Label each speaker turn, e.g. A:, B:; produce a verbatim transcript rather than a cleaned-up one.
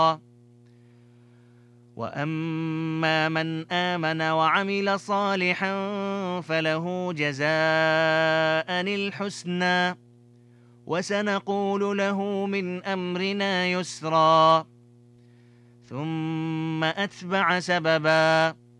A: وأما من آمن وعمل صالحا فله جزاء الحسنى وسنقول له من أمرنا يسرا ثم أتبع سببا